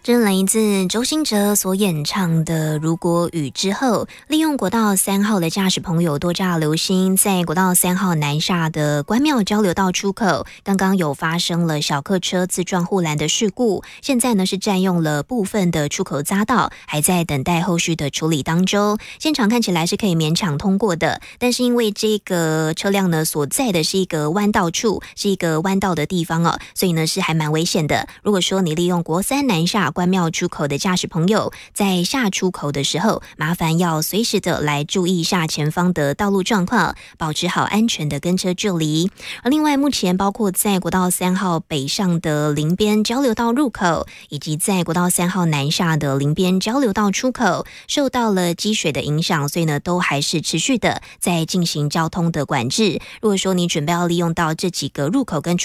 这来自周兴哲所演唱的《如果雨之后》。利用国道3号的驾驶朋友多加留心，在国道3号南下的关庙交流道出口，刚刚有发生了小客车自撞护栏的事故，现在呢是占用了部分的出口匝道，还在等待后续的处理当中。现场看起来是可以勉强通过的，但是因为这个车辆呢所在的是一个弯道处，是一个弯道的地方哦，所以呢是还蛮危险的。如果说你利用国3南下关庙出口的驾驶朋友，在下出口的时候，麻烦要随时的来注意一下前方的道路状况，保持好安全的跟车距离。而另外，目前包括在国道3号北上的林边交流道入口，以及在国道3号南下的林边交流道出口，受到了积水的影响，所以呢，都还是持续的在进行交通的管制。如果说你准备要利用到这几个入口跟